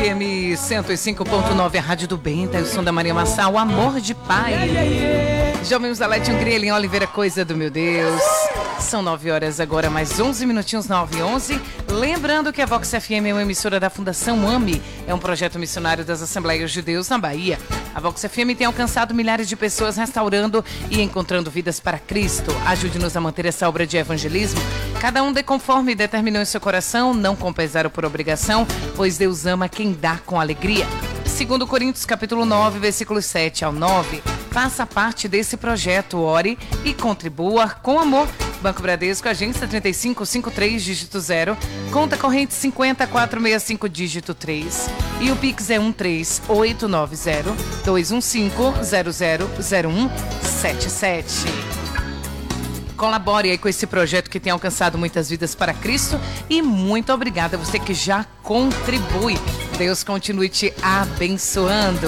FM 105.9, a Rádio do Bem, tá o som da Maria Massal, o amor de pai. Já ouvimos a Lete Hungria, em Oliveira, coisa do meu Deus. São 9 horas agora, mais 11 minutinhos, 9 e 11. Lembrando que a Vox FM é uma emissora da Fundação AME, é um projeto missionário das Assembleias de Deus na Bahia. A Vox FM tem alcançado milhares de pessoas restaurando e encontrando vidas para Cristo. Ajude-nos a manter essa obra de evangelismo. Cada um dê conforme determinou em seu coração, não com pesar ou por obrigação, pois Deus ama quem dá com alegria. Segundo Coríntios, capítulo 9, versículos 7 ao 9. Faça parte desse projeto, ore e contribua com amor. Banco Bradesco, agência 3553, dígito 0, conta corrente 50465, dígito 3. E o Pix é 13890-215-000177. Colabore aí com esse projeto que tem alcançado muitas vidas para Cristo. E muito obrigada a você que já contribui. Deus continue te abençoando.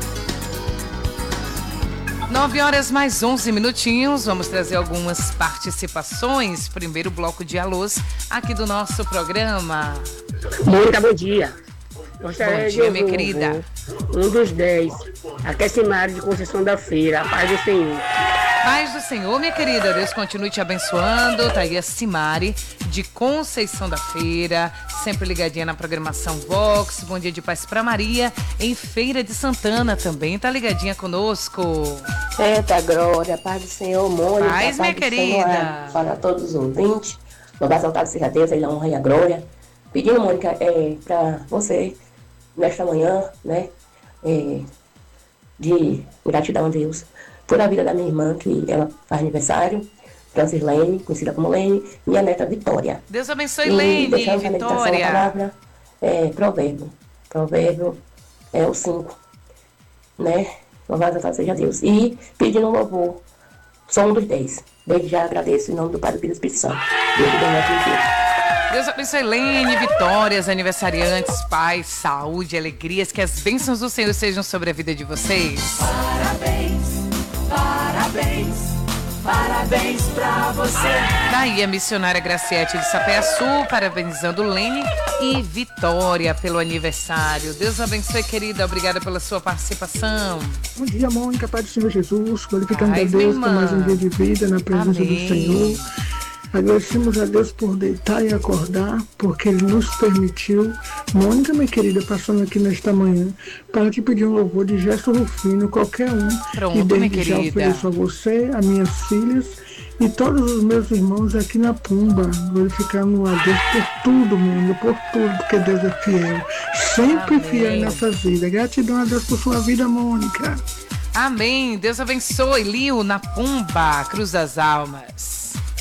9 horas mais 11 minutinhos, vamos trazer algumas participações. Primeiro bloco de alôs aqui do nosso programa. Mônica, bom dia. Bom dia, minha querida. Um dos 10, Aquecimário de Conceição da Feira, a paz do Senhor. Paz do Senhor, minha querida, Deus continue te abençoando. Tá aí a Cimari de Conceição da Feira, sempre ligadinha na programação Vox. Bom dia de paz pra Maria, em Feira de Santana também, tá ligadinha conosco. Eita glória, paz do Senhor, Mônica. Paz, minha querida. Para todos os ouvintes, louvado exaltado seja Deus, ele a honra e a glória. Pedindo, Mônica, para você, nesta manhã, né, de gratidão a Deus, por a vida da minha irmã, que ela faz aniversário, Francilene, conhecida como Lene, minha neta Vitória. Deus abençoe, Lene, Vitória. A palavra Provérbio é o 5, né? Louvado exaltado seja Deus. E pedindo um louvor, sou um dos 10. Desde já agradeço em nome do Pai, do Filho e do Espírito Santo. Deus abençoe, Lene, vitórias, aniversariantes, paz, saúde, alegrias, que as bênçãos do Senhor sejam sobre a vida de vocês. Parabéns, parabéns, parabéns pra você. Daí a missionária Graciete de Sapé-Açu, parabenizando Lene e Vitória pelo aniversário. Deus abençoe, querida, obrigada pela sua participação. Bom dia, Mônica, Pai do Senhor Jesus, glorificando a Deus por mais um dia de vida na presença do Senhor. Agradecemos a Deus por deitar e acordar, porque Ele nos permitiu. Mônica, minha querida, passando aqui nesta manhã, para te pedir um louvor de Gesto Rufino, qualquer um. Pronto, e desde minha já querida. ofereço a você, a minhas filhas e todos os meus irmãos aqui na Pumba, glorificando a Deus por tudo, mundo, por tudo, porque Deus é fiel. Sempre Amém. fiel em nossa vida. Gratidão a Deus por sua vida, Mônica. Amém. Deus abençoe. Liu na Pumba, Cruz das Almas.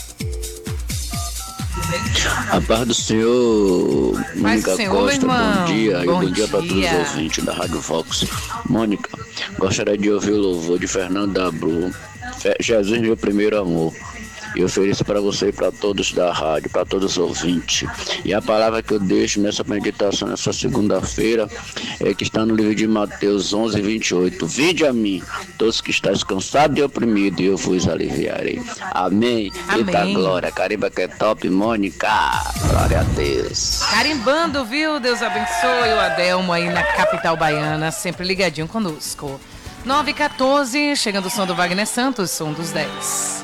A paz do Senhor, Mônica Senhor, Costa, irmão. bom dia. Bom E bom dia para todos os dia. ouvintes da Rádio Vox. Mônica, gostaria de ouvir o louvor de Fernando da Bru, Jesus, meu primeiro amor. E ofereço para você e para todos da rádio, para todos os ouvintes. E a palavra que eu deixo nessa meditação, nessa segunda-feira, é que está no livro de Mateus 11, 28. Vinde a mim, todos que estáis cansados e oprimidos, e eu vos aliviarei. Amém. Amém. Eita glória, carimba que é top, Mônica. Glória a Deus. Carimbando, viu? Deus abençoe o Adelmo aí na capital baiana, sempre ligadinho conosco. 9h14, chegando o som do Wagner Santos, som dos 10.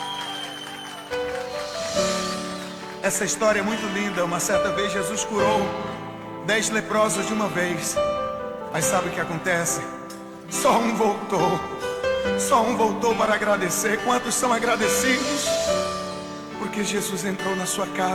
Essa história é muito linda. Uma certa vez Jesus curou 10 leprosos de uma vez. Mas sabe o que acontece? Só um voltou. Só um voltou para agradecer. Quantos são agradecidos? Porque Jesus entrou na sua casa.